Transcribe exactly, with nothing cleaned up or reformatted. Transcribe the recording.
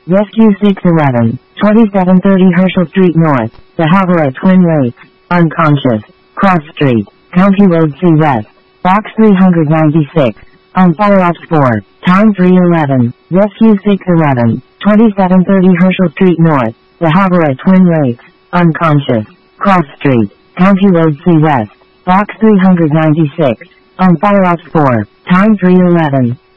Rescue six eleven, twenty-seven thirty Herschel Street North, The Havre Twin Lakes, unconscious, Cross Street, County Road C West, Box three ninety-six, on follow-ups for, time three eleven, Rescue six eleven, twenty-seven thirty Herschel Street North, The Havre Twin Lakes, unconscious, Cross Street, County Road C West, Box three ninety-six, on follow-ups for, time three eleven.